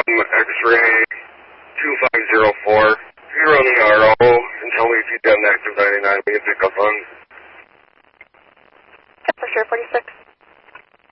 X-ray 2504. If you run the RO and tell me if you've done active 99, we can pick up on. For sure, 46.